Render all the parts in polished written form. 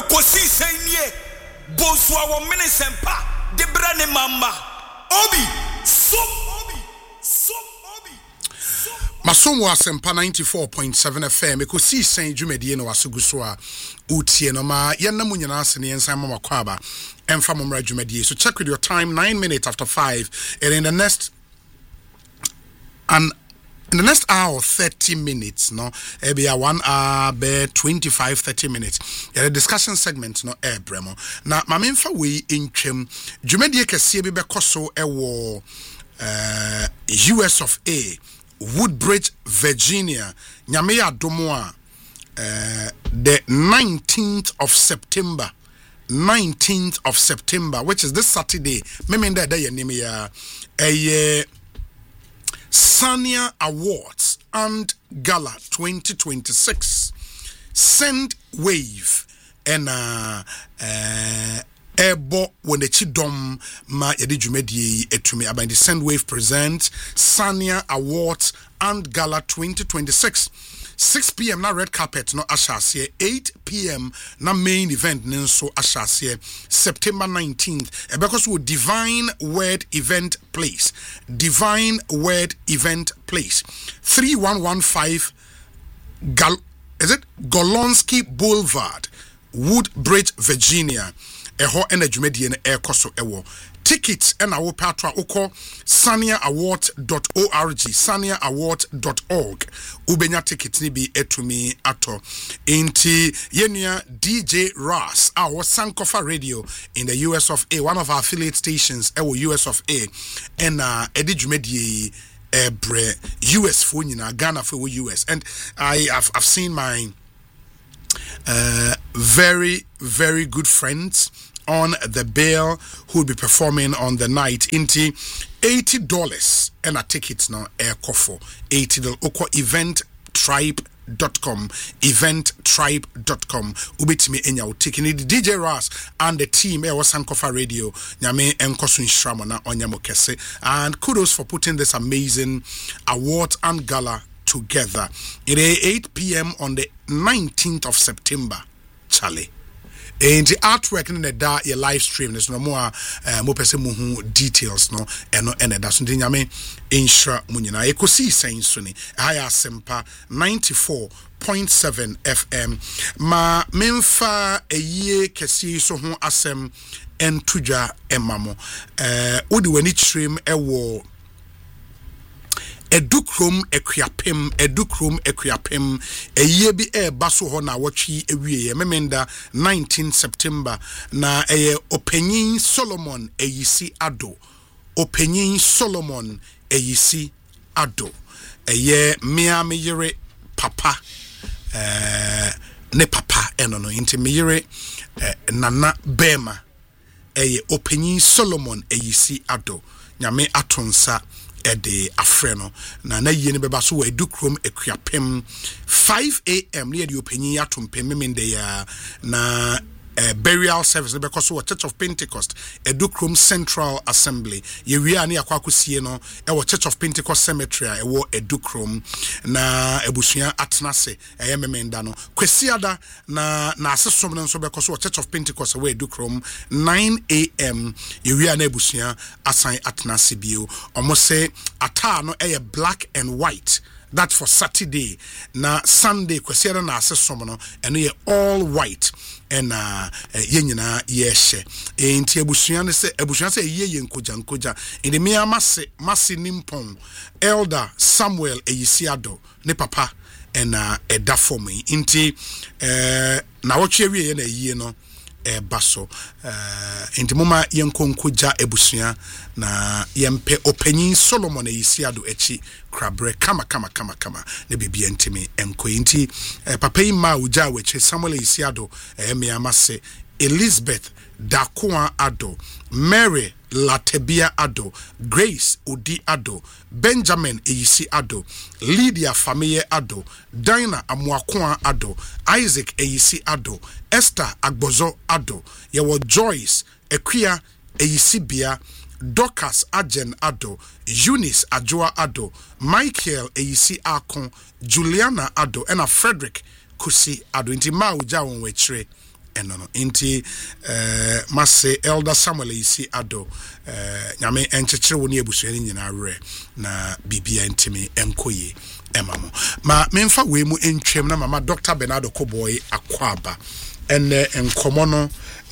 kosi senye boswa wo mene sempa de brane mama obi so Masomo Asempa 94.7 FM ekosi sen dwumedie no wasogu so a utie no ma yenam nyina ase ne yensan mama kwaba emfa momra dwumedie. So check with your time, 9 minutes after 5, and in the next hour 30 minutes no be a 1 hour be 25-30 minutes the discussion segment no bremo na mamemfa we intwem dwumedie kese bi bekoso ewo US of A, Woodbridge, Virginia. Nyame adomo a the 19th of September, which is this Saturday. Memenda day name ya a Sania Awards and Gala 2026. Send Wave and Ebo when the chidom ma yedi jumedi etumi about the Sendwave presents Sania Awards and Gala 2026. 6 p.m. na red carpet no ashasiye, 8 p.m. na main event nenso ashasiye, September 19th. Because we Divine Word Event Place. 3115 Golonsky Boulevard, Woodbridge, Virginia. Eho energy air koso ewo. Tickets and our patra oko saniaaward.org, saniaaward.org. Ubenya tickets ni bi etumi ato. Inti yenya DJ Ras, our Sankofa Radio in the US of A, one of our affiliate stations, US of A, and Eddie Jumedi Ebre US for Ghana for US. And I've seen my very, very good friends on the bill who will be performing on the night. Into $80 and a tickets now air kofo $80 oko eventtribe.com ubitimi enya utikini DJ Ras and the team was Sankofa Radio nyame enkoso nhramo na onyamo kese, and kudos for putting this amazing award and gala together. It is 8 p.m. on the 19th of September, Charlie. And the artwork in the da your live stream there's no more mo pese mo hu details no eno da so nyame insha munyina ekosi sen so ni haya Asempa 94.7 FM ma memfa eye kesi so ho asem entudwa emamo odi wani trim ewo Edukrom Equiapem eye bi baso ho na wotwi ewie memenda 19 September na Openyin Solomon eyisi ado eye mia meyere papa ne papa eno no inti meyere nana bema eye Openyin Solomon eyisi ado nyame atonsa ede afreno na yene beba so Edukrom Equiapem 5 a.m. near the Openyin atompe memende ya na burial service because so Church of Pentecost Edukrom Central Assembly ye wi ani akwakosie no Church of Pentecost Cemetery Edukrom na ebusua atnase memenda no kwesiada na asesom no so because so Church of Pentecost Edukrom 9 a.m. ye wi ani ebusua asan atnase bio omose ata no black and white. That for Saturday na Sunday kwesiada na asesom no eno ye all white and yenyina yeshe enti ebusua se ye nkoja in the mia masi nimpon elder Samuel Eyisiado ne papa and eda for me enti na wotwe wie na yie no baso enti moma yenkonkoja ebusua na yempe Openyin Solomon Eyisiado echi krabre kama ne bibia ntimi enko enti papa yi ma uja weche Samuel Eyisiado miamase Elizabeth Dakoa Ado, Mary Latebia Ado, Grace Udi Ado, Benjamin Eyisi Ado, Lydia Fameye Ado, Dinah Amuakoa Ado, Isaac Eyisi Ado, Esther Agbozo Ado, Yewo Joyce Equia Eyisi Bia, Dorcas Ajen Ado, Eunice Ajoa Ado, Michael Eyisi Akon, Juliana Ado, and Frederick Kusi Ado. Inti ma uja wonwechre eno no inti mase elder Samuel isi ado nyame enchechire wo ne abusuani nyina awre na bibia ntimi enkoye emamo ma memfa we mu entwem na mama Dr. Bernardo Koboy akwaba ene enkomo no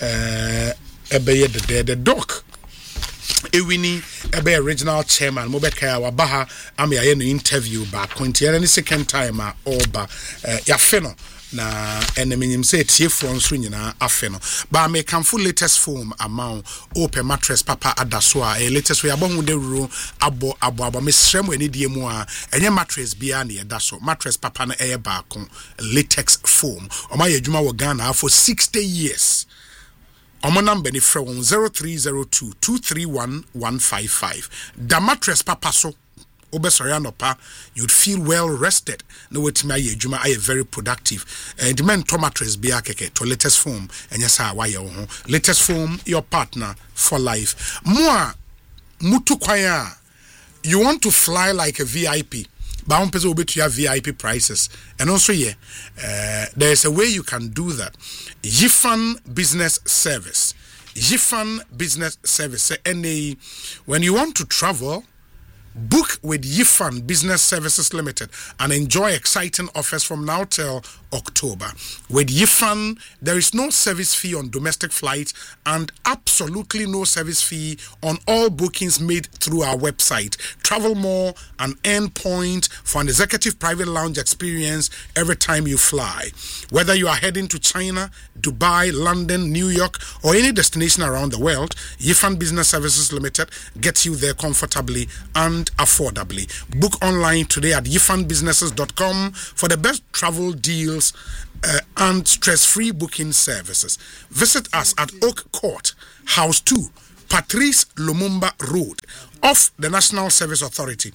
ebeye the doc ewini ebe original chairman mobeka wabaha ame aye no interview ba konti any second time oba ya feno na enemenyim say tiefo nso nyina afeno ba me kamfo latest foam amount open mattress papa adaso a latest we abon de ruro abo me srem ani die mu a enye mattress bia na yedaso mattress papa na eye ba kon latex foam o ma ye dwuma wo Ghana for 60 years. Omo number ni frɛ 0302 231 155. The mattress papa so obesori anopa you'd feel well rested. No wetimi aye adwuma aye very productive. And men to mattress bia keke to latest foam enya sa wa ye ho. Latest foam your partner for life. Moi mutu kwaya you want to fly like a VIP. Bound person will be to your VIP prices. And also, there is a way you can do that. Yifan Business Service. Yifan Business Service. And when you want to travel, book with Yifan Business Services Limited and enjoy exciting offers from now till October. With Yifan, there is no service fee on domestic flights and absolutely no service fee on all bookings made through our website. Travel more and earn points for an executive private lounge experience every time you fly. Whether you are heading to China, Dubai, London, New York, or any destination around the world, Yifan Business Services Limited gets you there comfortably and affordably. Book online today at yifanbusinesses.com for the best travel deals and stress-free booking services. Visit us at Oak Court, House 2, Patrice Lumumba Road, off the National Service Authority.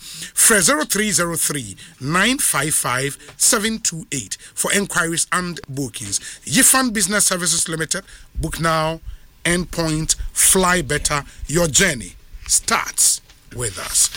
0303 955 728 for enquiries and bookings. Yifan Business Services Limited. Book now, endpoint, fly better. Your journey starts with us.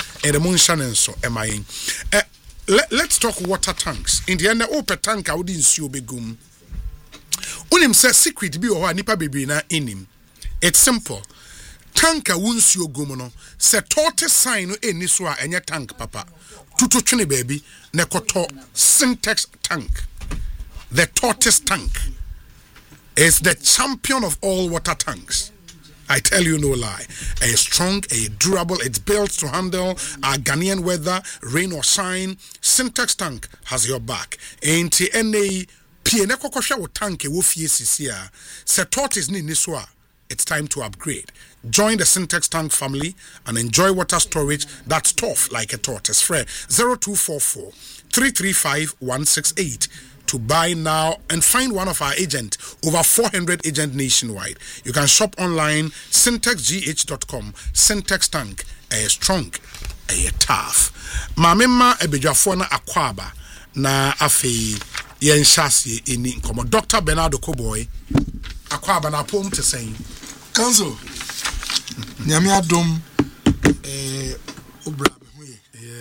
Let's talk water tanks. In the end, open tank I wouldn't see begum. Unim says secret be or nipa baby na inim. It's simple. Tanka wunsi ogumono se tortoise sign no eni so a enye tank papa. Tutu twene baby ne koto Syntex tank. The tortoise tank is the champion of all water tanks. I tell you no lie. A strong, a durable, it's built to handle our Ghanaian weather, rain or shine. Syntex tank has your back. Ain't any piene kokosha wo tank e wo fie sisia. Se tortoise ni niswa. It's time to upgrade. Join the Syntex tank family and enjoy water storage that's tough like a tortoise. Free 0244 335 168. To buy now and find one of our agents. Over 400 agents nationwide. You can shop online, syntexgh.com. Syntex tank, a strong, a tough. Mamema ebejafo na akwaba na afi yenshasi ini nkomo. Dr. Bernardo Koboy akwaba na pom te saying. Council. Nyame adom obra be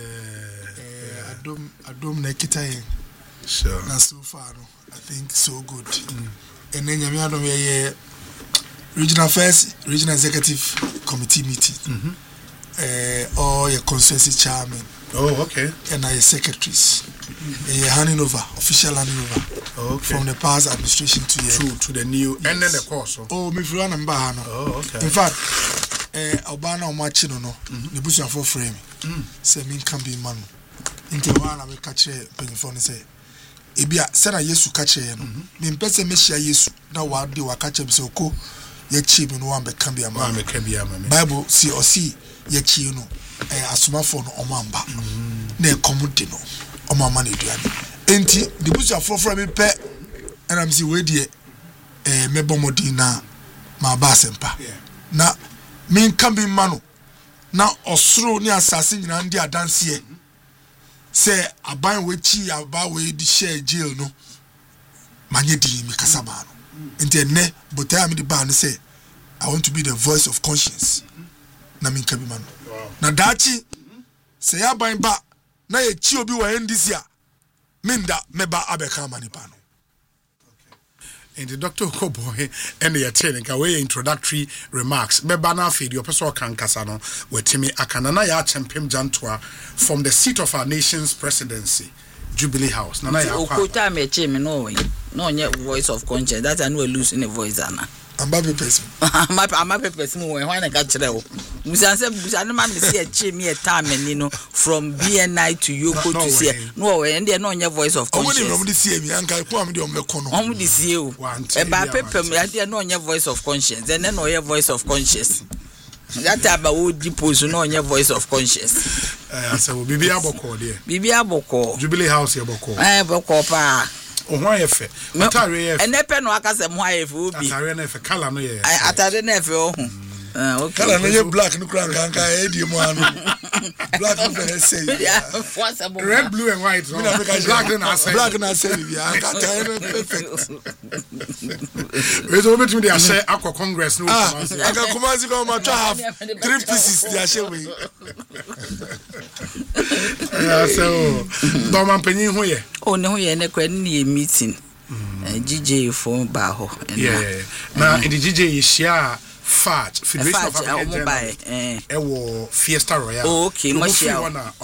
adom na kita. Sure. And so far, I think so good. And then you have a regional affairs, regional executive committee meeting, or your consensus chairman. Oh, okay. And your secretaries. Handing over, official handing over from the past administration to the new, yes. And then the course. Oh, me for an oh, okay. In fact, Obana or Machino, the bush for frame. Say, me can be man. Into one, I will catch a penny phone and say. Ebia sena Yesu kache no me mpese me hia Yesu na wade wakache bi se oko ye chi bi no wan be kan bi ama Bible si o si ye chi no asomafo no omamba na ekomudi no omama na eduane enti the bush afofra me pe na me si we die me bomodi na ma ba sempa na me kan bi ma no na osoro ni asase nyina ndi adanse say aban wechi aba we di share jail no manye di mi kasaba no enti ne but I am the ban say I want to be the voice of conscience na min kabi man na dachi say aban ba na ye chi obi wa ndisi a minda meba abeka mani pa no And the Dr. Okoboy and the training away introductory remarks. Bebana feed your person can casano with Timmy Akanana ya champion Jantua from the seat of our nation's presidency, Jubilee House. Nana ya Okota me chime no way. No voice of conscience. That I know losing a voice Anna. I'm a person. I'm a person when I got you. Musanse man see a chime a time and you know from BNI to Yoko to see no way and they know your voice of conscience. I want to see me uncle come on the corner. Only this you about paper I know your voice of conscience and then know your voice of conscience. That time I would depose know your voice of conscience. I said Bibi Aboko dear. Bibi Aboko Jubilee House Yaboko. Boko pa. Why efe? Atare efe. Enepe no akase mo efe obi. Atare na efe kala no ye. Atare na efe o. Okay. Kala no ye black no kran kan kan e di mo anu. Black no be say. Red, blue and white. Black na say bi aka kan perfect. We so between the share akwa Congress no. Aka Kumasi go ma twa have 3 pieces dia share we. So do man panyin ho ye. Oh ne ho ye ne kwa ni meeting. GJ phone ba ho. Yeah. Na in the GJ share Fat Federation of African Ewo Fiesta Royal. Oh, okay, Mashia.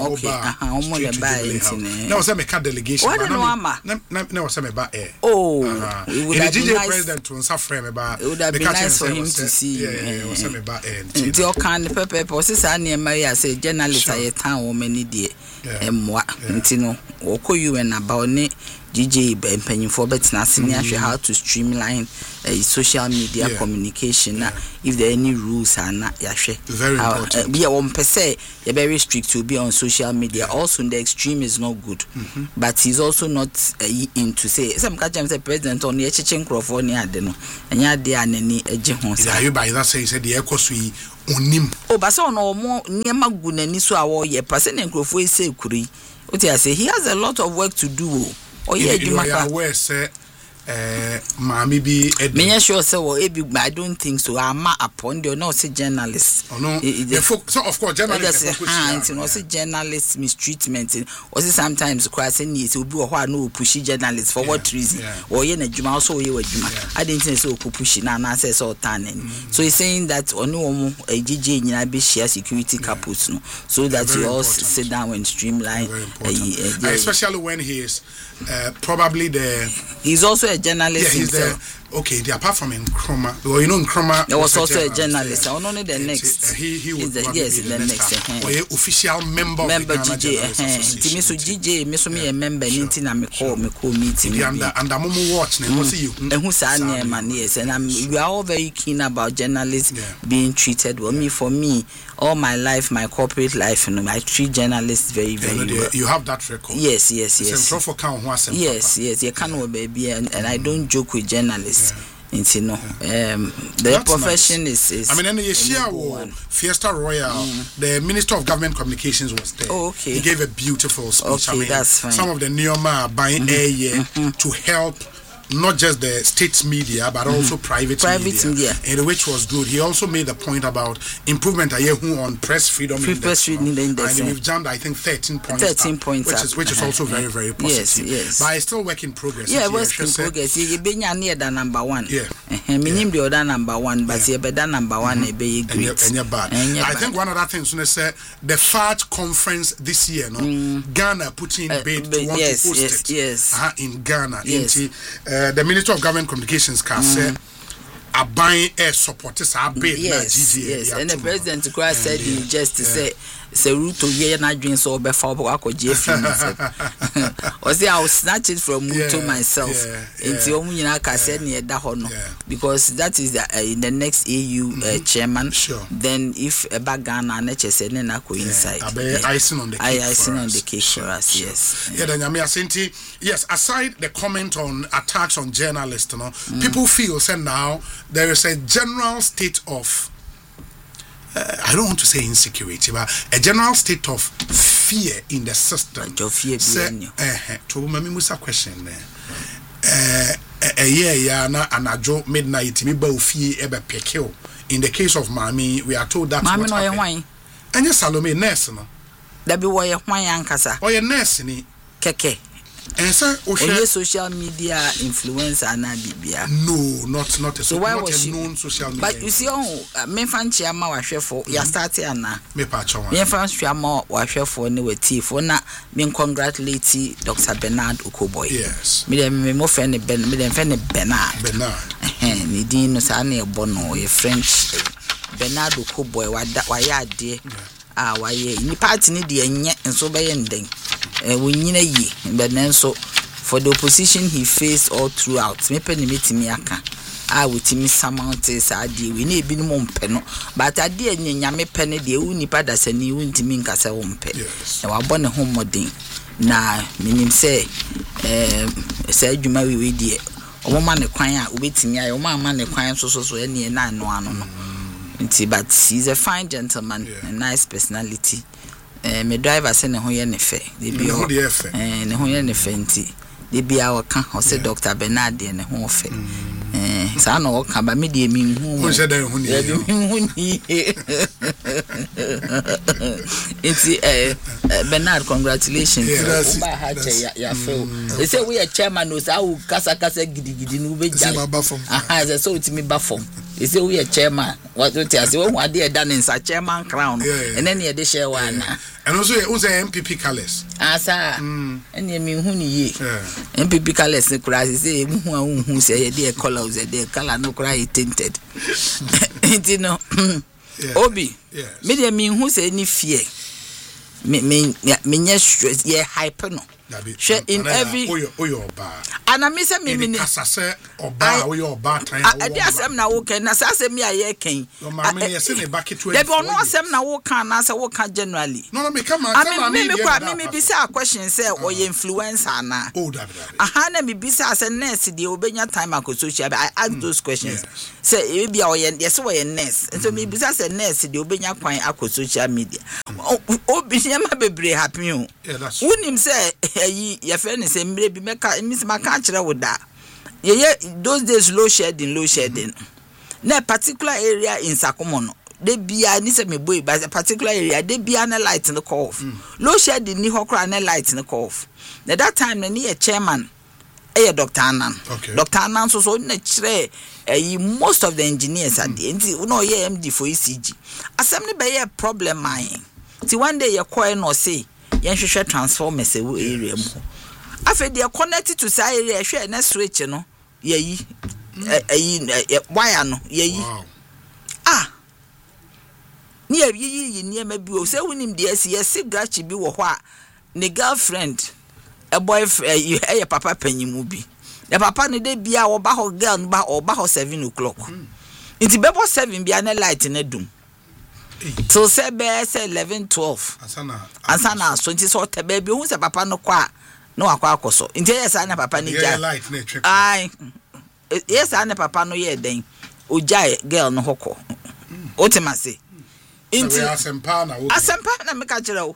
Okay, buy. Now say me ka delegation. What no ama? Na was me ba eh. Oh, it would have been nice. President to answer me ba. It would have been nice for him to see. Yeah, was me ba eh. Nti o kan pepper say say na Maria say journalist aye town wo mani die. Emwa. Nti no wo ko UN about ne GJ empanyinfo betina senior how to streamline social media communication if there are any rules and very important. Be one per se you're very strict to be on social media. Also in the extreme is not good. But he's also not into say some catch say president on the Chechen California no and ya dey anani eje ho sa you by that say the ekosui onim oh but so no mo niema gu nani so awo ye person enkrofo ese kuri what I say he has a lot of work to do. Oh yeah, you where say Mami be me sure say well I don't think so. I'm upon the no say journalists. Oh no. So of course journalists no say journalists mistreatment or say sometimes crossing it will be or no pushy journalists for what reason or ye na juma also ye wadjuma I didn't say so push na say so tanning. So he's saying that onu a GJ nyina be share security capos no so that you all sit down and streamline especially when he is probably he's also a journalist himself. Okay, apart from Nkrumah, well, you know Nkrumah there was also a journalist. I don't know the next. He would the next. Or official member of the GJ. Me so GJ, me so me a member. Ninti na me call meeting. And Momo watch na see you. And who say man yes, and we are all very keen about journalists being treated well. For me, all my life, my corporate life, I treat journalists very well. You have that record. Yes. Yes, you can baby, and I don't joke with journalists. You know, the profession nice. is. I mean, and the Fiesta Royal, the Minister of Government Communications was there. Oh, okay. He gave a beautiful speech. Okay, I mean, that's fine. Some of the Neoma buying air to help not just the state media but also private media, and which was good. He also made a point about improvement on press freedom index, and we've jumped I think 13 points, which is also very, very positive. Yes. But it's still work in progress. Yeah, work in progress. You be near the number one. Minim the other number one, but you better number one be great. And bad. I think one of the things when I say the FAT conference this year, Ghana putting bid to want to host it. In Ghana. The Minister of Government Communications can say a buying air supporters are bid. Yes, and the president said he just to say Ruto ye na dream so be for JF. Or say I will snatch it from Ruto myself. Into omu nyina ka say na da ho no because that is in the next AU chairman. Then if a Ghana na chese na coincide. Icing on the cake. Icing on the cake for us. Yes. Yeah, then Nyame asenti. Yes, aside the comment on attacks on journalists, people feel say now there is a general state of I don't want to say insecurity, but a general state of fear in the system. To mami musa question na anajo midnight mi ba ofie ebe pekeo. In the case of Mami, we are told that Mami no ye hwan. Anya Salome nurse no. Da bi wo ye hwan ankasa. O ye nurse ni keke. And sir, social media influencer na bibia. No, not a so why was she known social media. But you see, me fan chiama wahwefo ya start ana. Me pa chawa. Me fan chiama wahwefo ne wati fo na me congratulate Dr. Bernard Okoboy. Yes. Me mo friend Ben, me dem friend Bernard. Ni din no sa na e bono e French. Bernard Okoboy wa ya ade. Waye ni party ni de enye enso be yenden. We nyina yi but nenso for the opposition he faced all throughout me pen metimi aka with me samountes ade we na ebi no mpe no but ade anyanya me pen de u nipa da sani u ntimi nkasa wo mpe na wabɔ ne ho modern na minim se se adwuma we de omo ma ne kwan a obetimi aye omo ama ne kwan so ene na ano no but he's a fine gentleman, a nice personality. Me driver say ne ho ye ne fe. They be all ne ho ye ne fe nti. They be our kan o say Dr. Bernard ne ho fe. Sa na o kan ba me de mi hu. Who said that hu ni? It's Bernard, congratulations. Uba ha che ya fe. They say we are chairman no sa u kasa gidi no be jale. Aha, so it me ba form. They say we are chairman. What you say when we dey done in sa chairman crown. And then you dey share one. And also who say MPP colors. Asa. And you mean hu ni ye. MPP colors ne kura say hu say e dey colors e dey color no kura e tinted. You know. Obi. Me dey mean hu say ni fear. Me nyɛ ye hype no. In every oyoba and I miss me kasase oba oyoba tan I dey asem na wo kan na say asem ya ye kan no ma me ye say ne back 20 dey be ono asem na wo kan na say wo kan generally no me come me be say a question say o ye influencer na aha na me be say as nurse dey obenya time akọ social I ask those questions say e be o ye say wo ye nurse so me be say nurse dey obenya kwan akọ social media obi nyama bebre happy o unim say your friend is a maybe make miss my country with that. Yeah, those days low shedding. Na particular area in Sakomono, they be a need me boy by a particular area, they be an light in the cough. Low shedding ni hokra and light in the cough. At that time, the near chairman, Dr. Annan. Dr. Annan so naturally most of the engineers at the end, no MD for ECG. Assembly by a problem mine. See one day your coin or say. Yenhwehwe transformers e area mu afa dey connected to say area hwe na switch no yayi wire no yayi ni yayi ni ma bi o say wonim dey asi yes gachi bi wo ho a ne girlfriend a boyfriend you your papa panyimu bi the papa ne dey bia wo ba ho girl no ba o ba ho 7 o'clock nti bebo 7 bia na light na dum so say be say 11 12 asana 20 so te baby hu say papa no kwa no akwa akoso nti yes ana papa ni ja ai yes ana papa no ye den oja girl no hoko otima say nti asempa na me ka kire o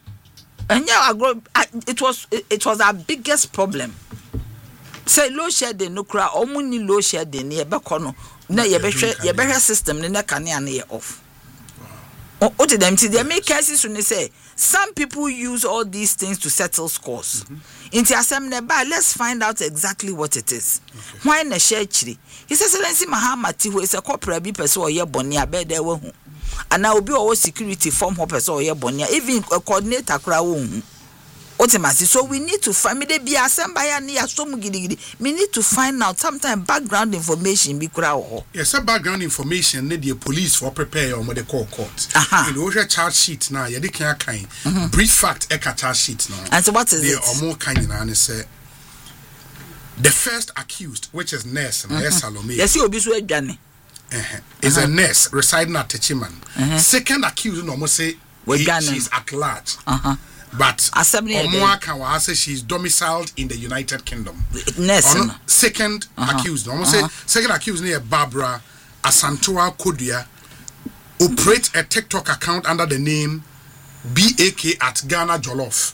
enya it was our biggest problem say low shedding no kra omuni low shedding ye be kono na ye be system ne na kane na ye off. What did them see? They make cases when they say some people use all these things to settle scores. Into assembly, but let's find out exactly what it is. Why in the church? His Excellency Mahamati, who is a corporate person or your bonia bed there, and now be all security form hoppers or your bonia, even a coordinator crowd. So we need to find me be assembled near some giddy. We need to find out sometimes background information be crowd. Yes, some background information need the police for prepare or what they call court. In the charge sheet now, you can't kind brief fact charge sheet now. And so what is it? Or more kind and say the first accused, which is nurse Salome. Yes, you'll be so Johnny. Is a nurse residing at Techiman. Second accused, almost say she's at large. But Omoaka say she's domiciled in the United Kingdom. Second accused, almost say second accused near Barbara Asantua Kodia operate a TikTok account under the name BAK at Ghana Jollof.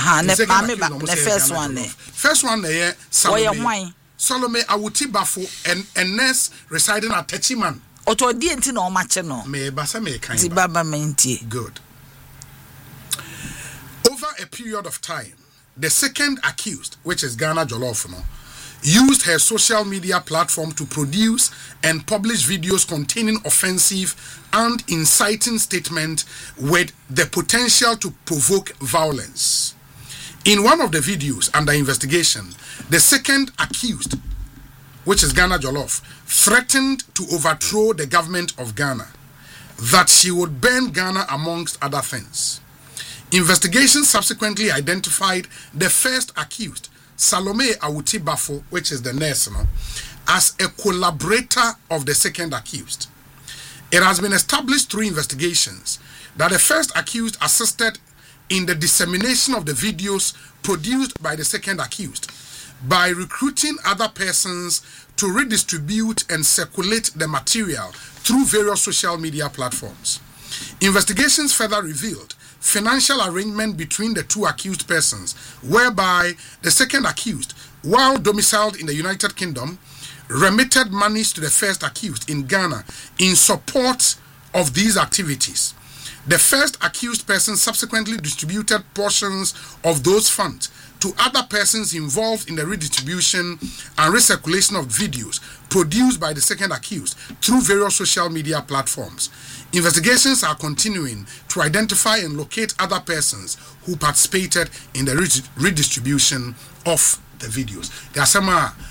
The first one there Salome Awuti Bafo and nurse residing at Techiman. Otodi enti na omache no. Me basa me kind. Ti baba menti. Good. Over a period of time, the second accused, which is Ghana Jollof, used her social media platform to produce and publish videos containing offensive and inciting statements with the potential to provoke violence. In one of the videos under investigation, the second accused, which is Ghana Jollof, threatened to overthrow the government of Ghana, that she would burn Ghana amongst other things. Investigation subsequently identified the first accused, Salome Awuti Bafo, which is the nurse, as a collaborator of the second accused. It has been established through investigations that the first accused assisted in the dissemination of the videos produced by the second accused by recruiting other persons to redistribute and circulate the material through various social media platforms. Investigations further revealed financial arrangement between the two accused persons, whereby the second accused, while domiciled in the United Kingdom, remitted monies to the first accused in Ghana in support of these activities. The first accused person subsequently distributed portions of those funds to other persons involved in the redistribution and recirculation of videos produced by the second accused through various social media platforms. Investigations are continuing to identify and locate other persons who participated in the redistribution of the videos. There are some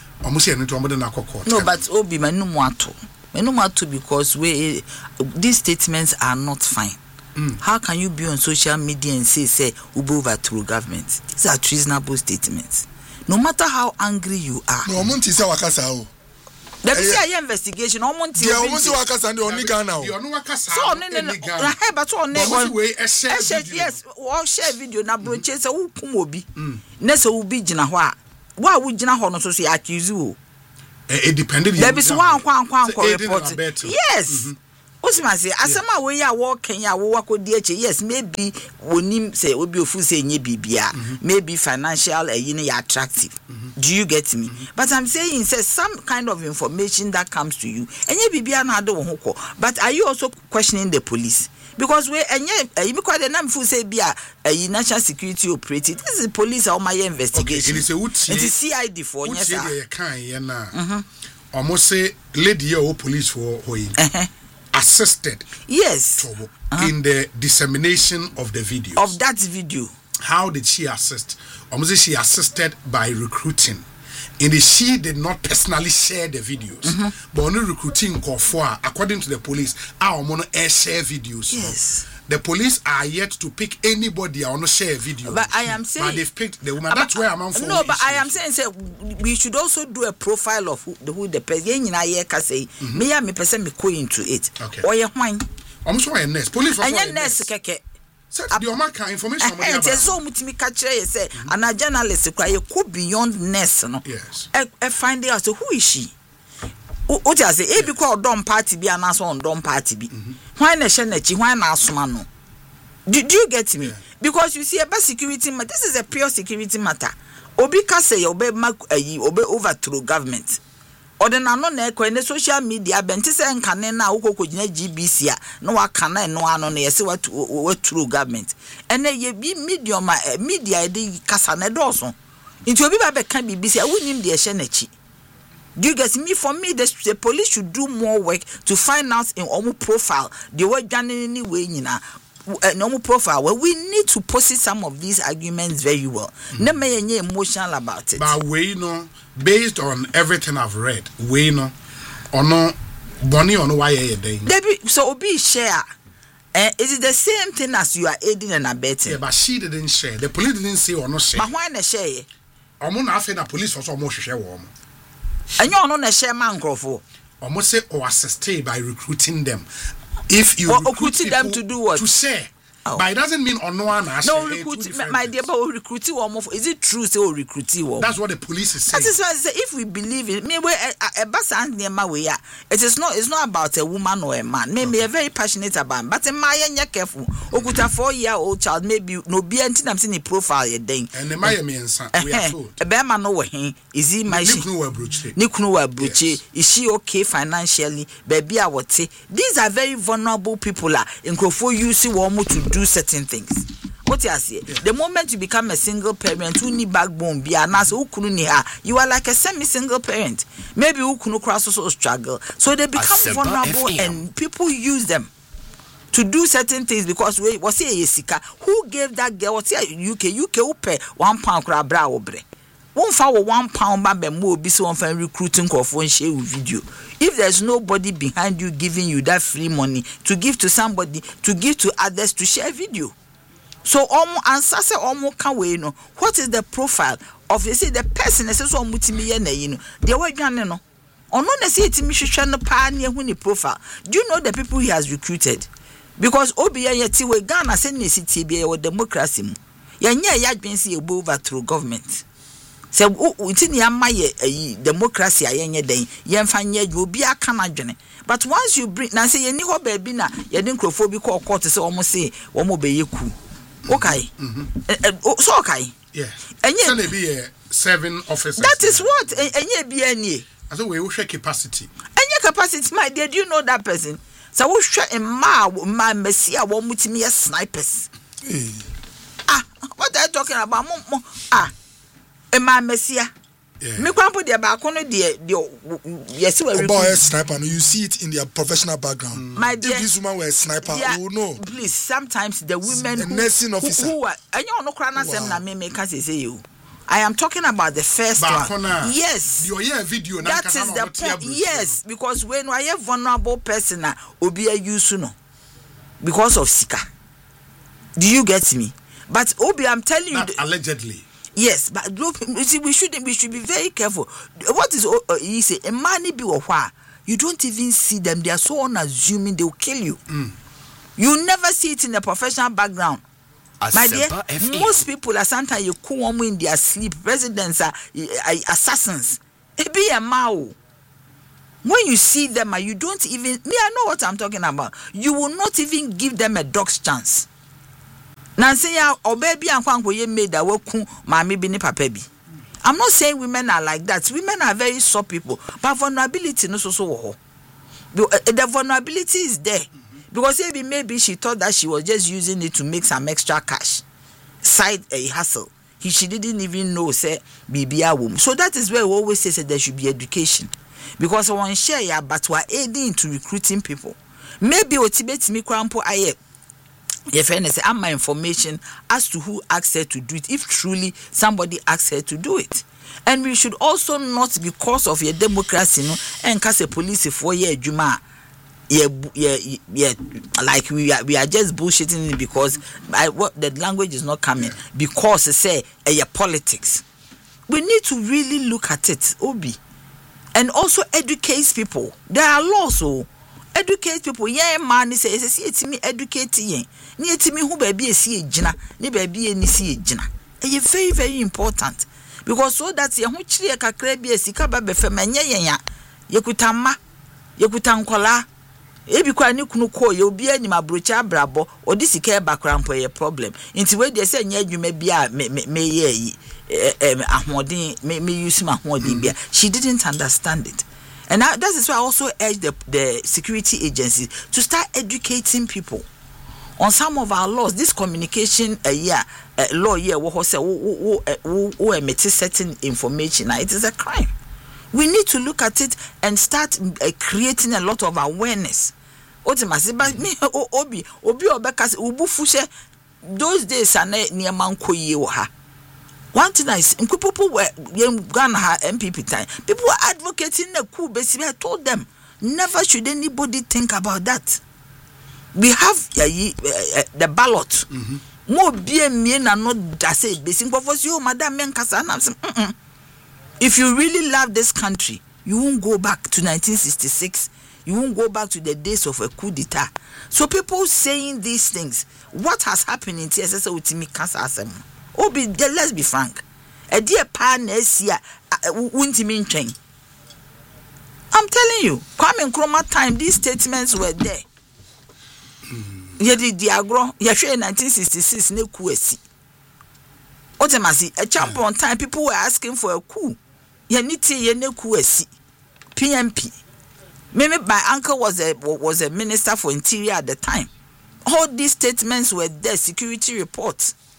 no, but Obi Menumato because these statements are not fine. How can you be on social media and say Ubo overthrow government? These are treasonable statements. No matter how angry you are. No, Monty say wakasa. Let me see investigation. Monty. Yeah, Monty wakasa ndi only Ghana. You no wakasa. So no. But on yes, all share video na broche say who kum obi. Na say who be gina ho a. Wa wo gina ho no so say accuse you. It depended. There be one report. Yes. Osimase asema we ya wo Kenya wo wakodi eche yes maybe wonim say obi ofu say nye bibia maybe financial ya attractive. Do you get me? But I'm saying say some kind of information that comes to you enye bibia na ade wo ho. But are you also questioning the police? Because we enye because the name fu say bia national security operative. This is police or my investigation. Okay, it is CID for yes sir. Almost say lady or police for assisted yes in the dissemination of the videos of that video. How did she assist? Almost she assisted by recruiting. And she did not personally share the videos, but only recruiting according to the police. Our mono share videos. Yes. The police are yet to pick anybody or not share video. But I am saying, but they've picked the woman. That's where I'm on for. No, but I am saying, we should also do a profile of who the person. Me person me go into it. Okay. Or you wine. Almost why a nurse. Police. And your nurse keke. Said the Omaka information. It is so mutimi catch say, and a journalist cry go beyond nurse. No. Yes. I find out who is she. O just say e be called dom party be an answer on dom party be. Why na shenechi why na asoma no? Do you get me? Yeah. Because you see about security matter. This is a pure security matter. Obi ka say obe overthrow government. Or the no na ekọ in the social media benti say nkane na ukokogina GBC a no waka na no ano na yesi what through government. And ye be medium media dey kasa na doso. Nti obi ba be kan BBC a wonim de shenechi. Do you get me? For me, the police should do more work to find out in Omu profile the way Janini way normal profile where we need to post some of these arguments very well. Never any emotional about it. But we know, based on everything I've read, we know or no Bonnie on why so be share. Is it the same thing as you are aiding and abetting? Yeah, but she didn't share. The police didn't say or not share. But why not share? I'm not saying the police also more share woman. And you're not a share man for. Almost say or assist by recruiting them. If you recruiting them to do what? To share. Oh. But it doesn't mean on no one. No, recruiting, my dear, but recruiting one more. Is it true? Say recruiting one. That's what the police is saying. That is why I say if we believe it, maybe a basan near my way. It is not. It's not about a woman or a man. Maybe a very passionate about. But a Maya careful. Okuta 4-year-old child maybe no be until I'm seeing a profile a day. And the Maya means we are told. A bear man know him. Is he my Nikunu? Is she okay financially? Baby, I would say these are very vulnerable people. In Krofo, you see one to do certain things. What you say? The moment you become a single parent, who need backbone, be an answer, you are like a semi-single parent. Maybe who couldn't cross also struggle. So they become vulnerable and people use them to do certain things because we was here Yesika. Who gave that girl? What's here UK who pay £1 crabra obre. Won't follow £1 bambe more be so on recruiting of one share video. If there's nobody behind you giving you that free money to give to somebody, to give to others to share video. So answer can we know what is the profile of the person that says they were no. Or not necessarily the profile. Do you know the people he has recruited? Because Obiya yeti we Ghana send CTBA or democracy. Ya been see over through government. So within the democracy ayenye den yemfanye you be a kanadwene. But once you bring na say yeni ho baby na ye den crofobia call court say omo say omo be yeku. Okay. So okay. Yeah. And be 7 officers. That is what enye be any. So we will share capacity. Enye capacity my dear, do you know that person? So we share a ma messia wo mutimi snipers. What are you talking about? My messia. Me kwampo de ba kono de yes we about a sniper. You see it in their professional background. My dear, if this woman were a sniper, you know. Please, sometimes the women nursing officer who are no crana sem na me can say you. I am talking about the first one. Yes. Video that is the point. Yes, because when I have vulnerable person obi a use no because of sika. Do you get me? But Obi, I'm telling you allegedly. Yes, but look, we should be very careful. What is he say? A money be or why you don't even see them. They are so unassuming they will kill you. You never see it in the professional background. My dear, most people are sometimes you come in their sleep. Presidents are assassins. It be a mao. When you see them, you don't even. I know what I'm talking about. You will not even give them a dog's chance. Nancy ya obebi ankwanko ye made that woku mami bi ni papa bi. I'm not saying women are like that. Women are very soft people, but vulnerability no so wo. The vulnerability is there. Because maybe she thought that she was just using it to make some extra cash. Side a hustle. She didn't even know say bibia womb. So that is where we always say there should be education. Because one share ya but we are aiding to recruiting people. Maybe otibeti mi kwampo aye. Your friend say, I'm my information as to who asked her to do it, if truly somebody asked her to do it. And we should also not, because of your democracy, and cast a police for your juma. Like we are just bullshitting it because what the language is not coming because they say your politics. We need to really look at it, Obi, and also educate people. There are laws, so educate people. Yeah, man, say it's me educating. Ni etimi hu baby esi ejina, ni baby eni si ejina. It's very very important because so that ye hu chire kakra bi esika ba be fema nye yenya. Yekutama, yekutankola. Ebi kwa ni kunu ko ye obi anim abrocha abrabo, odi sika e bakrampo ye problem. Nti we dey say nya adwuma bi a me ye ahodin me use ma ahodin bia. She didn't understand it. And that is why I also urge the security agencies to start educating people on some of our laws. This communication law here, who emit certain information, it is a crime. We need to look at it and start creating a lot of awareness. Those days are near Manko. One thing is, people were Ghana MPP time. People were advocating the coup. Basically, I told them, never should anybody think about that. We have the ballot. More BM and not that say basic. But for you, Madam Menkasa, if you really love this country, you won't go back to 1966. You won't go back to the days of a coup d'etat. So people saying these things, what has happened in TSS with me Kasa? Obi, let's be frank. A dear partner, I'm telling you, Kwame Nkrumah time, these statements were there. Yedi Diagro, Yashe 1966, ne kuesi. Otemasi, a champion time, people were asking for a coup. Yaniti yene kuesi. PMP. Maybe my uncle was a minister for interior at the time. All these statements were there, security reports.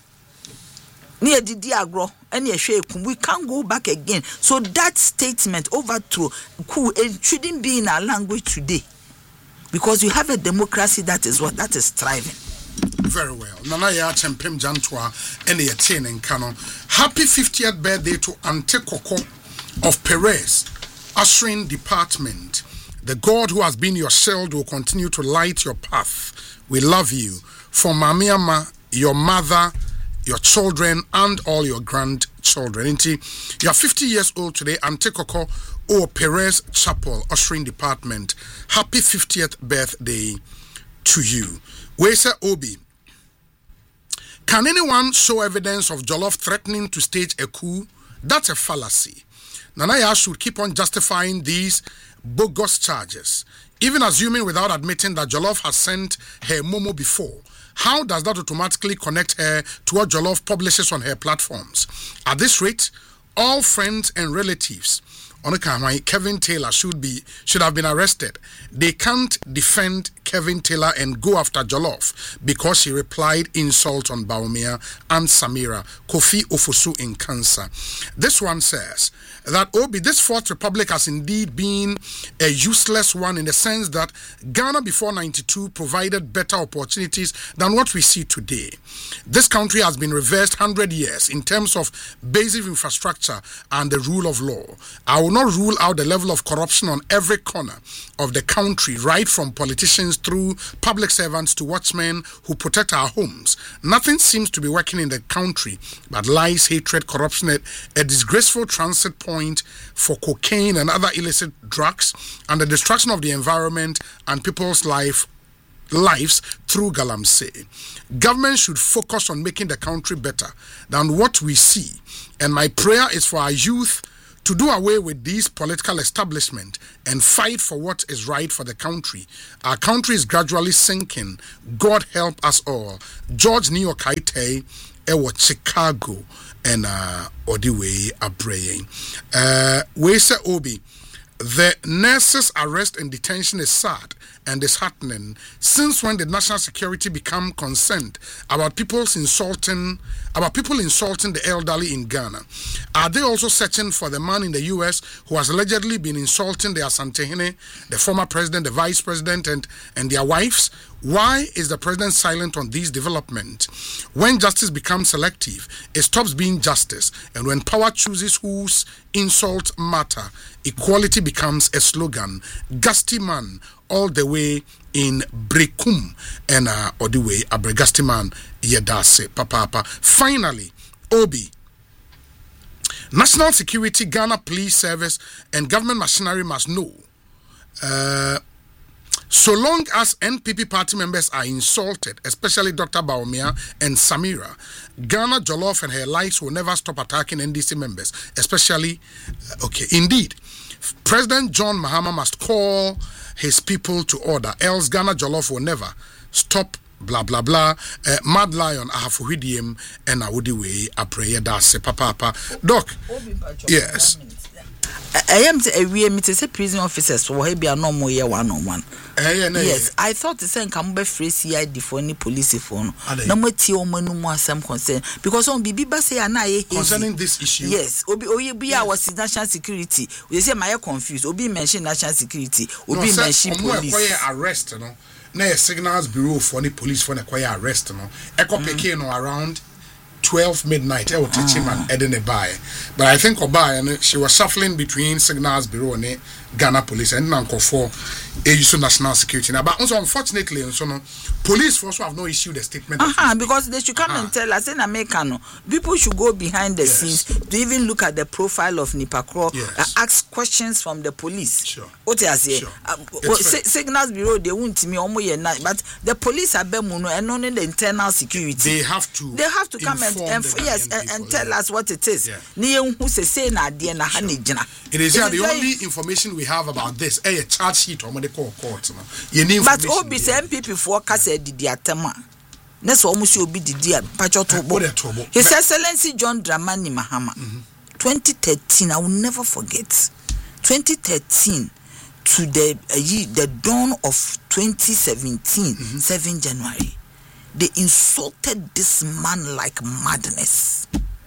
near Didi Agro, and we can't go back again. So that statement overthrow it shouldn't be in our language today. Because you have a democracy that is thriving. Very well. Nana ya chempem jantwa ene yetien en kano. Happy 50th birthday to Ante Koko of Perez, ushering department. The God who has been your shield will continue to light your path. We love you. For Mamiama, your mother, your children, and all your grandchildren. You are 50 years old today. Ante Koko O Perez Chapel, ushering department. Happy 50th birthday to you. We say Obi. Can anyone show evidence of Jollof threatening to stage a coup? That's a fallacy. Nanaya should keep on justifying these bogus charges, even assuming without admitting that Jollof has sent her Momo before. How does that automatically connect her to what Jollof publishes on her platforms? At this rate, all friends and relatives on Kevin Taylor should have been arrested. They can't defend Kevin Taylor and go after Jollof because she replied insult on Baumia and Samira, Kofi Ofosu in cancer. This one says that Obi, this Fourth Republic has indeed been a useless one in the sense that Ghana before 92 provided better opportunities than what we see today. This country has been reversed 100 years in terms of basic infrastructure and the rule of law. I will not rule out the level of corruption on every corner of the country, right from politicians through public servants to watchmen who protect our homes. Nothing seems to be working in the country but lies, hatred, corruption, a disgraceful transit point for cocaine and other illicit drugs, and the destruction of the environment and people's lives through Galamsey. Government should focus on making the country better than what we see. And my prayer is for our youth to do away with this political establishment and fight for what is right for the country. Our country is gradually sinking. God help us all. George Niokaite, Ewa Chicago, and Odiwe Abreye. We say Obi, the nurses' arrest and detention is sad and disheartening. Since when did national security become concerned about people insulting the elderly in Ghana? Are they also searching for the man in the US who has allegedly been insulting the Asantehene, the former president, the vice president, and their wives? Why is the president silent on these developments? When justice becomes selective, it stops being justice. And when power chooses whose insults matter, equality becomes a slogan. Gasti man all the way in Brekum and all the way Abregasti man Yedase Papa. Finally, Obi. National Security, Ghana Police Service, and government machinery must know. So long as NPP party members are insulted, especially Dr. Baumia and Samira, Ghana Jollof and her likes will never stop attacking NDC members, especially, indeed, President John Mahama must call his people to order, else Ghana Jollof will never stop, blah, blah, blah. Mad Lion, Ahafuhidium, and Awudiwe, Apreya Dase, Papa. Doc, yes. I am a prison officers for Hebia no more year 1-on-1. Yes, I thought the same can be free CID for any police phone. No more tea more some concern because on Bibi say concerning this issue. Yes, Obi was national security. We say my confused. Obi mentioned national security. Obi mentioned police. Arrest, no. Na signals bureau for any police for a arrest, no. Echo PK no around 12 midnight. I will teach him and Eden buy. But I think Oba and she was shuffling between Signals Bureau and Ghana Police and Nanko for a national security. Now, but also unfortunately, police also have no issue the statement. Because they should come and tell us in America, people should go behind the scenes to even look at the profile of Nipakro, ask questions from the police. Sure. What I say? Signals Bureau, they won't me but the police are bemuno and only the internal security. They have to come and tell us what it is. It is the only information we have about this. A charge sheet or medical court. But Obi MPP forecast the atema. That's almost will be the dear Pachotobo. His Excellency John Dramani Mahama. 2013, I will never forget. 2013 to the dawn of 2017, 7 January. They insulted this man like madness.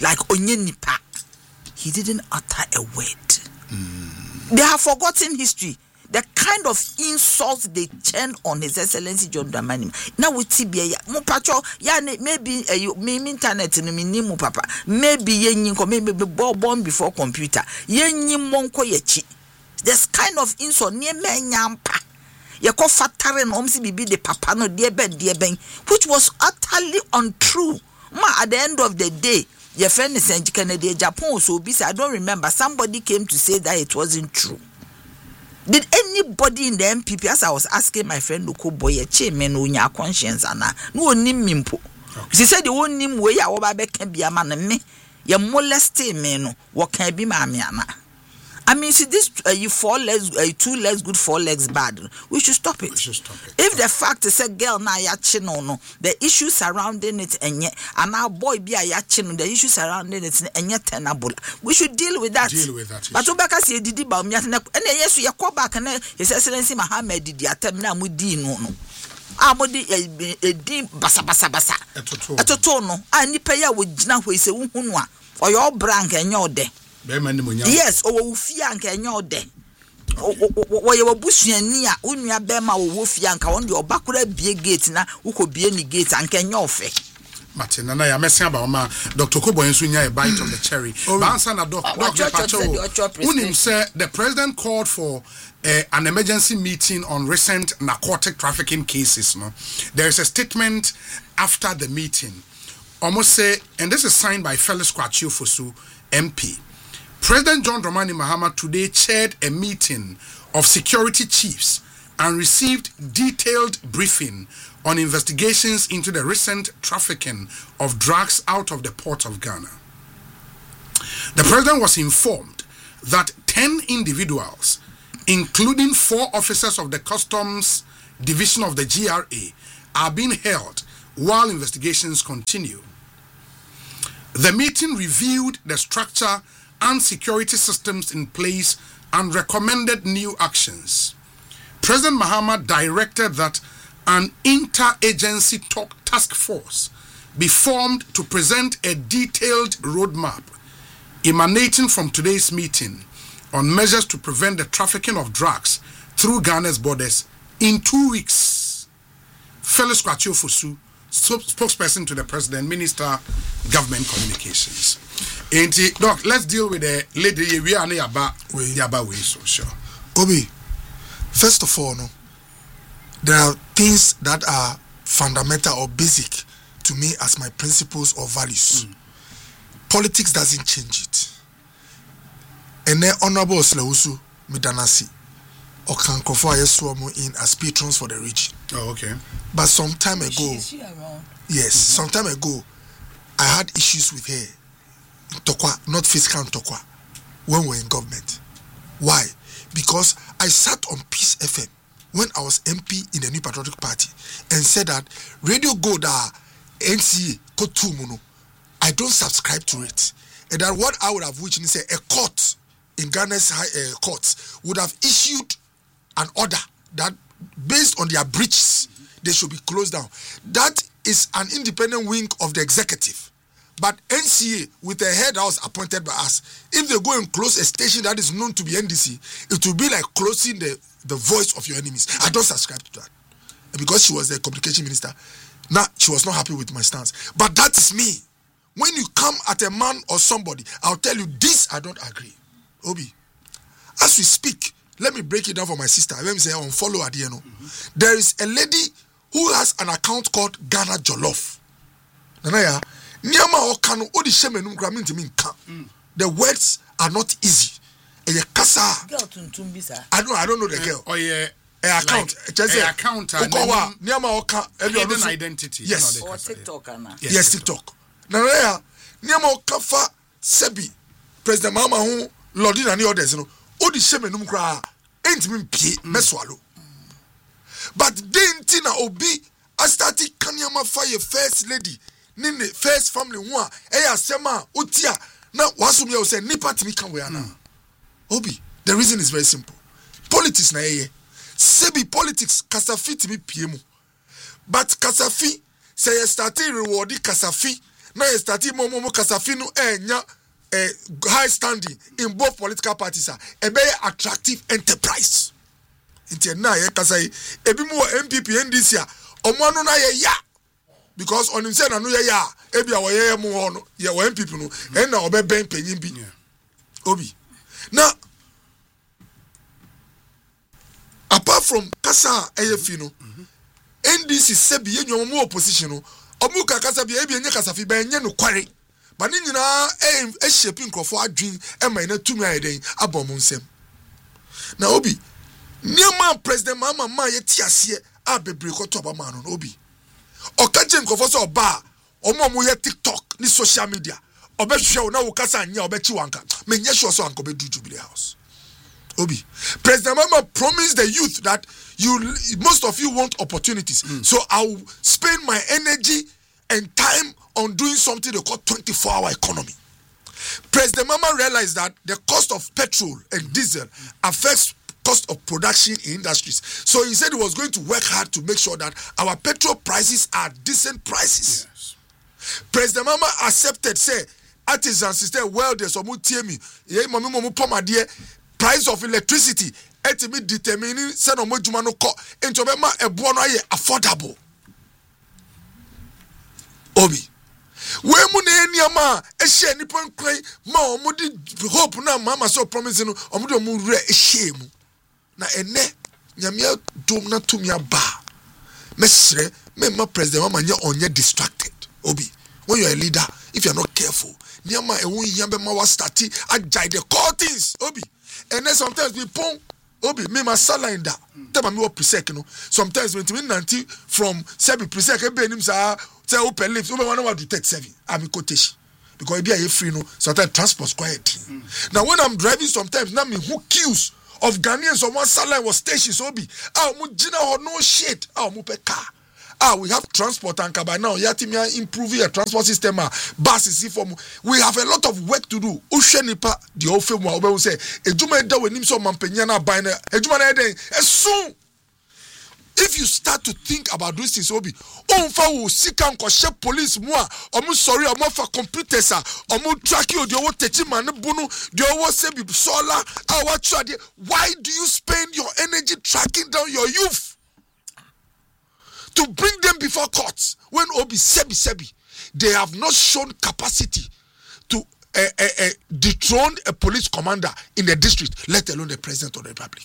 like Onyenipa. He didn't utter a word. They have forgotten history. The kind of insults they churned on His Excellency John Dramani. Now with TBA, Mupacho, maybe me internet in me papa, maybe yenko, maybe born before computer. Yenyi monko yechi. This kind of insult near menyampa. Yako fataren omsi bibi de papa no dear ben, which was utterly untrue. At the end of the day, your friend is in Canada, Japan, so busy. I don't remember. Somebody came to say that it wasn't true. Did anybody in the MPP, as I was asking my friend Luko Boy, a chairman on your conscience, and no name mimpo. She said the one name way our back can be a man and me. Your molested men, what can be my man? I mean, see this, you 4 legs, 2 legs good, 4 legs bad. We should stop it. If the fact is a girl now yaching no, the issues surrounding it and yet, and our boy be a yaching, the issues surrounding it and yet tenable. We should deal with that. But Obaka say did about me, and yes, we are called back and His Excellency Mohammed did the attempt now with no. Abodi a dim basa. A totono, and you pay out with Jina who is a woman or your brank and your day. Yes, or Fiank and your day. Or your bushia, Unia Bema or Wolfianka on your backward be a gate now, who could be any gate and can your fe. Martin and I am messing about Dr. Kobo and Sunya a bite of the cherry. Bansana Dr. Unim said the president called for an emergency meeting on recent narcotic trafficking cases. No, there is a statement after the meeting. Almost say, and this is signed by Felix Kwachio Fosu, MP. President John Dramani Mahama today chaired a meeting of security chiefs and received detailed briefing on investigations into the recent trafficking of drugs out of the port of Ghana. The president was informed that 10 individuals, including 4 officers of the Customs Division of the GRA, are being held while investigations continue. The meeting reviewed the structure and security systems in place and recommended new actions. President Mahama directed that an interagency task force be formed to present a detailed roadmap emanating from today's meeting on measures to prevent the trafficking of drugs through Ghana's borders in 2 weeks. Felix Kwachio Fosu, spokesperson to the President, Minister, Government Communications. Doc, let's deal with the lady we are Yaba way, so sure. Obi, first of all, no, there are things that are fundamental or basic to me as my principles or values. Politics doesn't change it. And then Honorable Sleusu Midanasi or Kankofo Ayeswomo in as patrons for the region. Oh, okay. But some time ago, some time ago, I had issues with her. Tokwa, not fiscal Tokwa, when we were in government. Why? Because I sat on Peace FM when I was MP in the New Patriotic Party and said that Radio Goda NCA Kotumuno, I don't subscribe to it. And that what I would have wished is a court in Ghana's high courts would have issued an order that based on their breaches, they should be closed down. That is an independent wing of the executive. But NCA, with a head that was appointed by us, if they go and close a station that is known to be NDC, it will be like closing the voice of your enemies. I don't subscribe to that. And because she was the communication minister, now she was not happy with my stance. But that is me. When you come at a man or somebody, I'll tell you this, I don't agree. Obi, as we speak, let me break it down for my sister. Let me say unfollow Adieno. There is a lady who has an account called Ghana Jollof. Nanaya, the words are not easy. I don't know the girl. Oh yeah. Account. Account. Hidden identity. Yes. Or TikTok. Yes, TikTok. Nanaya, Niama Okafa Sebi, President Mama who Lordin and the others, Odi Shemenum Kra, ain't mean P. Meswalo. But then Tina Obi, I started Kanyama Fire First Lady. Nini first family one sema utia na wasumi o say nipa timi kan we ana Obi, the reason is very simple. Politics na sebi politics kasafi timi pie mu, but kasafi say you start reward kasafi na ye starti mo kasafi no enya high standing in both political parties a be attractive enterprise inti na ye kasa ebi mu MPP NDC a omo anu na ye ya because on him say na no ye ya ebi a wo ye mu ho no ye wo MPP no en na obeben panyin bi obi na apart from kasa eyefi no NDC sebi ye nyomo mu opposition no omu kasa bi ebi enye kasa fi ba enye no kware ba ni nyina shape nkrofo adwin e ma na tumi ayeden abom nsem na obi niema president mama ye tiase a bebre ko to ba ma no obi okaje nkrofo so ba omo ye TikTok ni social media obehwe na wo kasa anya obechi wanka menye sure so anko be do Jubilee House obi president mama promised the youth that most of you want opportunities so I'll spend my energy and time on doing something they call 24-hour economy. President Mama realized that the cost of petrol and diesel affects cost of production in industries. So he said he was going to work hard to make sure that our petrol prices are decent prices. Yes. President Mama accepted, say, artisans, sister, welders, or mutiemi, price of electricity, etimi determining send omo juma no ko into be ma ebo no affordable. Obi we mu na eniama e hye nipa nkran ma omo di hope na mama so promise no omo de omo wura e hye mu na ene nyame dom na tumi aba mesre me ma president mama nya onye distracted. Obi when you are a leader, if you are not careful, niama e won yambe ma wa start agile the core things. Obi and then sometimes we pon Obi me my salary in that tell me what presec no sometimes when we 90 from 7 presec e be nim sa say open lift we want to 37 I'm quotation because e be a free no sometimes transport quiet. Now when I'm driving sometimes na me who queues of Ghanaians on one salary was stations Obi mu gina or no shit mu pe car we have transport and by now yatimia improving a transport system buses we have a lot of work to do ushenipa the ofe mu obe say ejuma da wenim so mampanya na ban na ejuma na den soon if you start to think about these things Obi onfa wo sika nkoshe police mu a omu sorry omu fa computers omu track you the owo techi man bunu the owo say be solar why do you spend your energy tracking down your youth to bring them before courts when Obi sebi they have not shown capacity to dethrone a police commander in the district, let alone the president of the republic.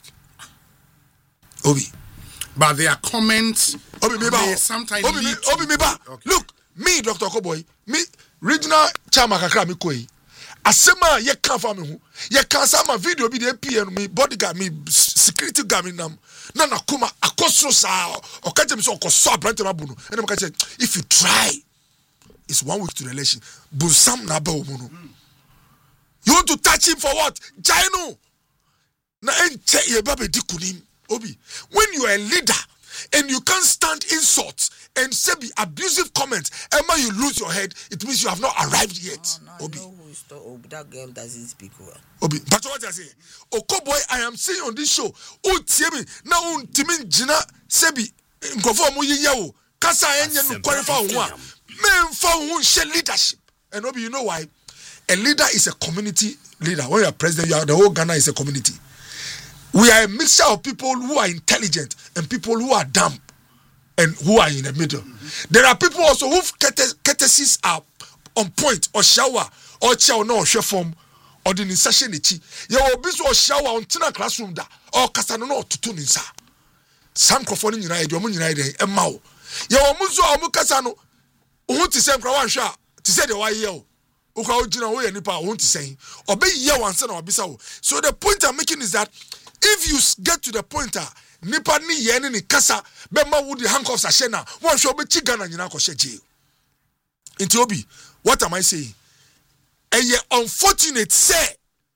Obi, but their comments Obi sometimes Obi look me Dr. Koboy me regional chairman kakra me koi asema ye kan fa me hu ye kan sa ma video bi de PN me bodyguard me security guard me nam na kuma akoso sa o ka tell me so okoso brand ma bunu and me ka say if you try it's 1 week to the election busam na ba omuno you want to touch him for what jainu na enche ye ba be dikunim Obi when you are a leader and you can't stand insults and say be abusive comments and when you lose your head it means you have not arrived yet. Obi that girl doesn't speak well. Obi but what I say Okoboy I am saying on this show tie me na timin jina sebi nkofo mo yiye o kasa enye no qualify ho a men fa ho share leadership and Obi you know why a leader is a community leader. When you are president, you are the whole Ghana is a community. We are a mixture of people who are intelligent and people who are dumb and who are in the middle. There are people also whose courtesies are on point or shower or chow no form or the insertion ichi. You will be so shower on tina classroom da or kasano no to tune insa. Some crofoni united, your moon united, and mau. You will muzo or mukasano who to send Krawansha to say the why yo. Ukawjina way nipa won't say obey ye one son or bisao. So the point I'm making is that if you get to the point nipa ni ye ni kasa bema would the handcuffs ashena one show be chigana nyina ko sheje. Into Obi, what am I saying? Ye unfortunate say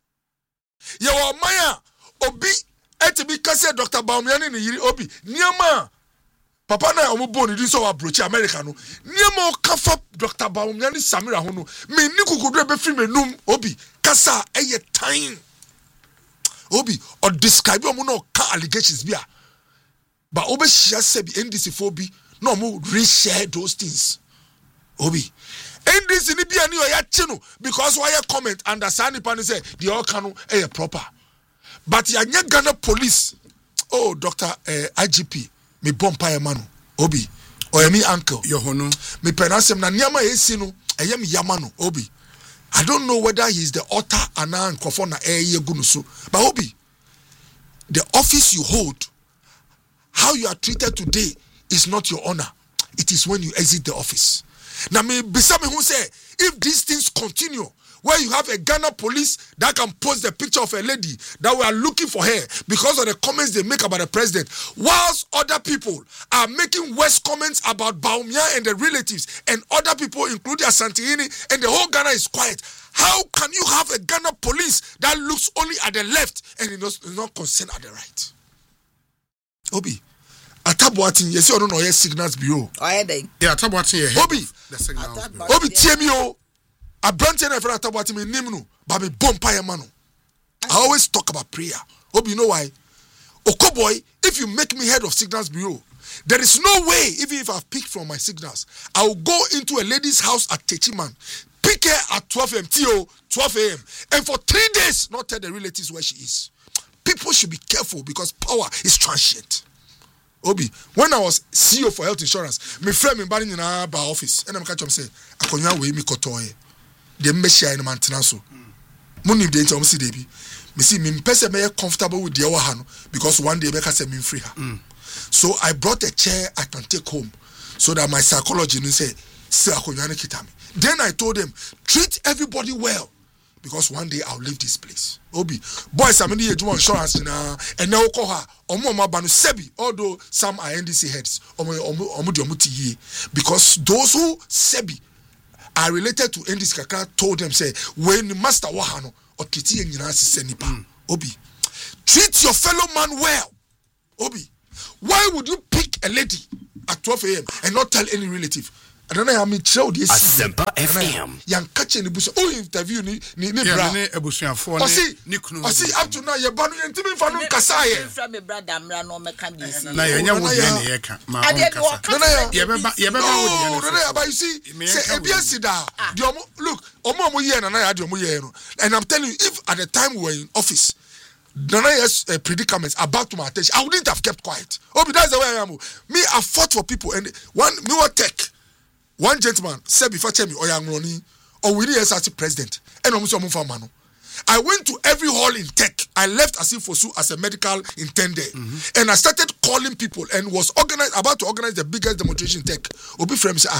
ye wa maya Obi etibi kase Dr. Bawumia ni yiri Obi niama papa na omo boni di so approach America no niema kafa Dr. Bawumia ni Samira ho no me ni kukudu be fi menum Obi kasa eye time Obi or describe omo no ka allegations bia but Obi share say be NDC for bi no mo reshare those things Obi NDC ni bia ni oya chino because why comment under Sani Pani say the all cano proper. But ya Ghana police, oh Dr. IGP, me bompa manu, Obi, or me uncle, Yohono, me penasem na nyama esino, ayam yamano, Obi. I don't know whether he's the author and Kofona Gunusu, but Obi, the office you hold, how you are treated today is not your honor. It is when you exit the office. Now, me besame who say if these things continue, where you have a Ghana police that can post the picture of a lady that we are looking for her because of the comments they make about the president, whilst other people are making worse comments about Baumia and the relatives and other people, including Asantini, and the whole Ghana is quiet. How can you have a Ghana police that looks only at the left and is not concerned at the right? Obi, Atabuatin, yes, you don't know your signals bureau. Yeah, Atabuatin, Obi, the signals. Obi, TMO. A branch and a about me nimno, but me bompire mano. I always talk about prayer. Hope you know why. Okoboy, if you make me head of signals bureau, there is no way, even if I've picked from my signals, I will go into a lady's house at Techiman, pick her at 12 a.m. till 12 a.m. and for 3 days not tell the relatives where she is. People should be careful because power is transient. Obi, when I was CEO for health insurance, my friend me bari in our office, and I'm catch him say, "Akonya we mi kotoye." The meshia in maintenance. Money the interm see debi. Me see me person me comfortable with the hano because one day make us me free her. So I brought a chair I can take home so that my psychology will say akonyane kitami. Then I told them treat everybody well because one day I'll leave this place. Obi boys I'm in the insurance na and now call her omo banu sebi although some are NDC heads omo because those who sebi are related to NDC Kakra told them say when master wahano or kiti nyina sise nipa. Obi treat your fellow man well. Obi why would you pick a lady at 12 a.m. and not tell any relative? I don't know how many child this Asempa FM yang catch any bush oh interview ni bra ebusuafo ni kunu up to now ye banu ntimi fa no kasa ye from me brother mra no meka dis na yenya wo dia ne yeka ma on kasa ye beba wo dia no but you see say ebiasida the look omo ye na ya de omo ye no and I'm telling you if at the time we were in office Nanaya's predicaments are back to my attention I wouldn't have kept quiet. Obi that's the way I am. Me I fought for people and one me what tech. One gentleman said before me Oyangoni or we need SRC president and I went to every hall in tech. I left Asifosu as a medical intended and I started calling people and was about to organize the biggest demonstration in tech. Obi frame say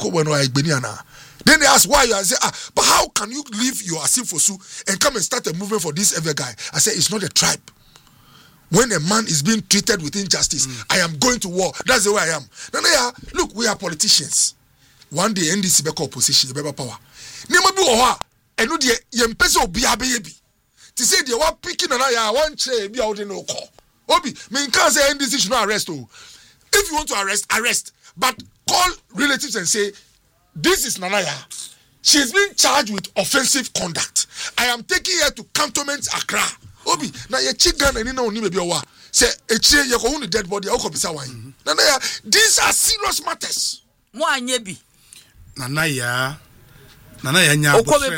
then they asked why you I say but how can you leave your Asifosu and come and start a movement for this ever guy? I said it's not a tribe. When a man is being treated with injustice, I am going to war. That's the way I am. Look, we are politicians. One day NDC be opposition be power nema bi wo ho a eno de ye mpese obi abeye bi ti say de wa picking na ya wan che bi a wo de no call obi me can say NDC should not arrest oh if you want to arrest but call relatives and say this is Nanaya she's been charged with offensive conduct I am taking her to Cantonment Accra obi na ye chigan ani na oni be bi owa say echire ye ko hu dead body a wo ko bisa wan Nanaya these are serious matters mo anye bi Nanaya nya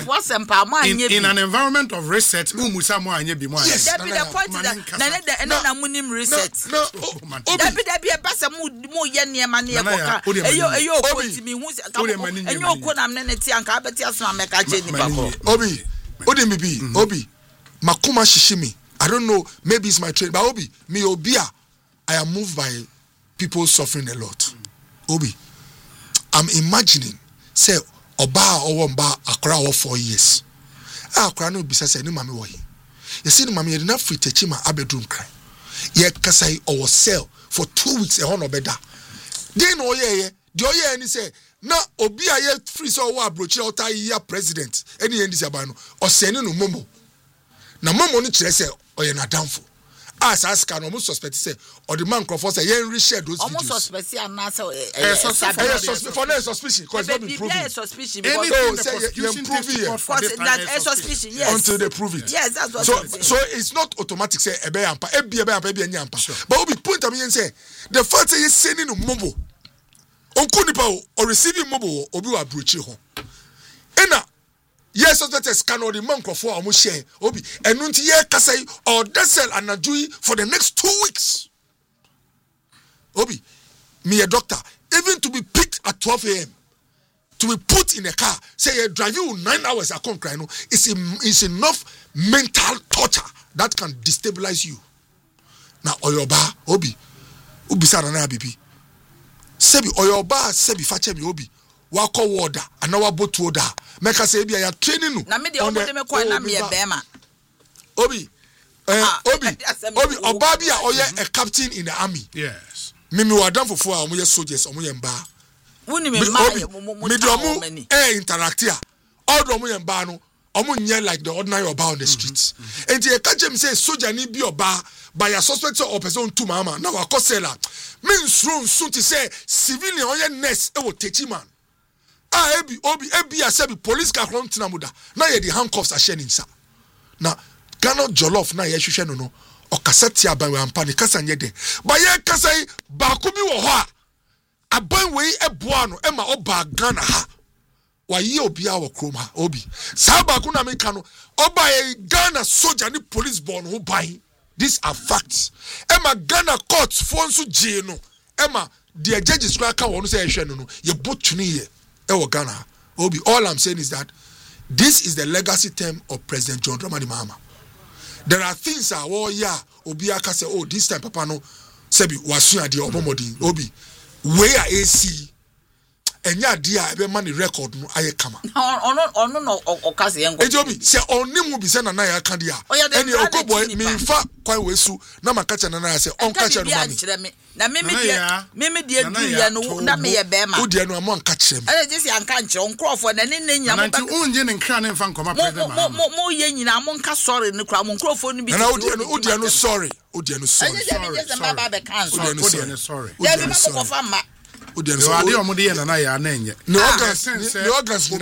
in an environment of reset umusa mo anye bi mo yes that be the point that na munim reset that be basa mo ye niema na ekoka eyo okoti mi hu enyo okwo na mne ti anka abeti asoma meka je ni bako obi odemi bi obi makuma shishimi I don't know maybe it's my trade but obi me obia I am moved by people suffering a lot obi I'm imagining say oba owomba akra wo 4 years akra no bisa say ni mame wo yi you see ni mame ye na free techima abedroom cry ye kasai owo sell for 2 weeks e hono beda then oye the oye ni say na obi aye free so wo abrochi ota ya president eni ye ndisi aba no o se ni no momo na momo no kire say oye na downfall as ask no suspect say or the man crofo say yen reshare those videos almost suspect na say for no suspicion because not been proven suspicion because you prove it that suspicion yes until they prove it yes that's what so it's not automatic say ebe ampa but we point am yen say the fact say you sending mobo onko nipa o receiving mobo obi wa brochi ho ena yes suspects can or the monk of for almost share obi enunti ye kasai or desel anajui for the next 2 weeks obi me a doctor even to be picked at 12 a.m. to be put in a car say you drive you 9 hours I can't cry no it's enough mental torture that can destabilize you now oyoba obi ubisa na bibi sebi oyoba sebi fache mi obi wako water and our boat water make us say ya training no na me de omo me kwa na me bema obi obi oba bia oye a captain in the army yes mimi wadam fofo a omo ye soldiers omo ye mba woni me ma ye mo interact here all omo ye mba no omo nye like the ordinary oba on the streets and you catch him say soldier ni bi oba by a suspect or person to mama na wa kosela means run soon to say civilian oye nurse e wo techi man ebi asebi police car from tinamuda na ye the handcuffs are shining sir na Ghana jollof na ye hwehwe no no o kaseti aban we ampa ne kasa nye de ba ye kasa yi ba ko bi wo ho a aban we eboa no e ma oba Ghana ha wa ye obi a wo krom ha obi sa ba ko na me ka no oba ye Ghana soldier ni police born ho ban these are facts e ma Ghana courts fo nso je no e ma the judges ka won say hwe no no ye botuni ye Ghana. Obi, all I'm saying is that this is the legacy term of President John Dramani Mahama. There are things that Obi aka say, oh, this time Papa no sebi wasu adi obomodi. Obi, where AC enya dia ebe mani record no aye kama. Ono no okase yengo. Obi, se oni mu bi se na na ya kan dia. Eni okoboy mi fa kwan wesu na makacha na na say on kacha no mami. Na meme dia du ya no na me ye be ma wo dia no amon ka kirem ele je si anka nche onkrofo na ne nya mo ba unje ne nkra ne mfa nkoma president mo ye nyina mo nka sorry ne kra mo nkrofo no bi na wo dia no sorry wo dia no sorry sorry ya bi ma ko fa ma wo dia no sorry ade o mo de ye na na ya na enye no organs